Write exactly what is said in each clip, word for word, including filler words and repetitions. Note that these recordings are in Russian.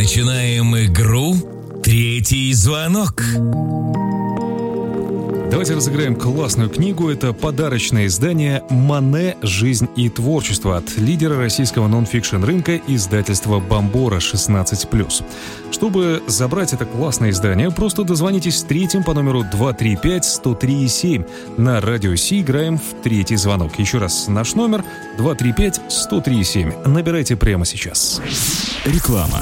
Начинаем игру «Третий звонок». Давайте разыграем классную книгу. Это подарочное издание «Мане. Жизнь и творчество» от лидера российского нон-фикшн рынка издательства «Бомбора» шестнадцать плюс. Чтобы забрать это классное издание, просто дозвонитесь третьим по номеру два три пять сто три семь. На радио Си играем в «Третий звонок». Еще раз, наш номер два три пять сто три семь. Набирайте прямо сейчас. Реклама.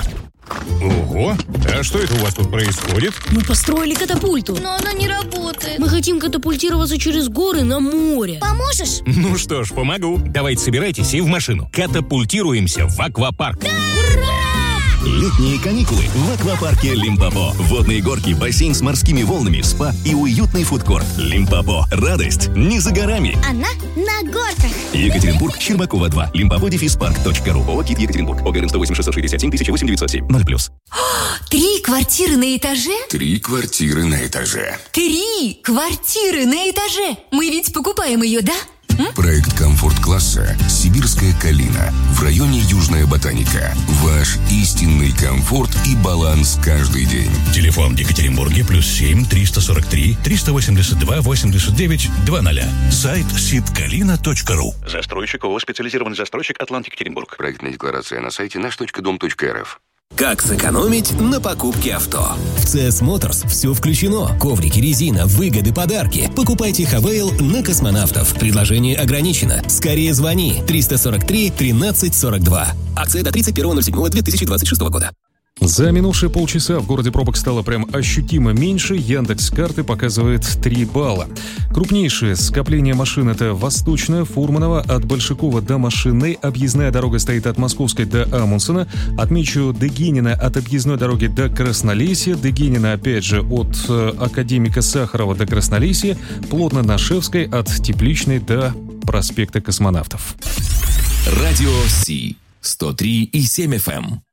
Ого, а что это у вас тут происходит? Мы построили катапульту. Но она не работает. Мы хотим катапультироваться через горы на море. Поможешь? Ну что ж, помогу. Давайте собирайтесь и в машину. Катапультируемся в аквапарк. Да! Ура! Летние каникулы в аквапарке Лимпопо. Водные горки, бассейн с морскими волнами, спа и уютный фудкорт. Лимпопо. Радость не за горами. Она на горках. Екатеринбург, Щербакова два. Лимпопо дефис парк точка ру. ООО «Кит Екатеринбург». ОГРН сто восемь шестьсот шестьдесят семь тысяча восемь девятьсот семь. ноль плюс. Три квартиры на этаже? Три квартиры на этаже. Три квартиры на этаже. Мы ведь покупаем ее, да? М? Проект комфорт-класса «Сибирская Калина» в районе Южная Ботаника. Ваш истинный комфорт и баланс каждый день. Телефон в Екатеринбурге плюс семь триста сорок три триста восемьдесят два восемьдесят девять двадцать. Сайт сибкалина точка ру. Застройщик ООО «Специализированный застройщик Атлант Екатеринбург». Проектная декларация на сайте наш точка дом точка эр эф. Как сэкономить на покупке авто? В си эс Motors все включено. Коврики, резина, выгоды, подарки. Покупайте Хавейл на космонавтов. Предложение ограничено. Скорее звони. триста сорок три тринадцать сорок два. Акция до тридцать первого ноль седьмого две тысячи двадцать шестого года. За минувшие полчаса в городе пробок стало прям ощутимо меньше. Яндекс.Карты показывает три балла. Крупнейшее скопление машин — это Восточная, Фурманова, от Большакова до Машинной. Объездная дорога стоит от Московской до Амундсена. Отмечу Дегинина от объездной дороги до Краснолесья. Дегинина, опять же, от э, Академика Сахарова до Краснолесья. Плотно на Шевской от Тепличной до проспекта Космонавтов. Радио Си сто три и семь эф эм.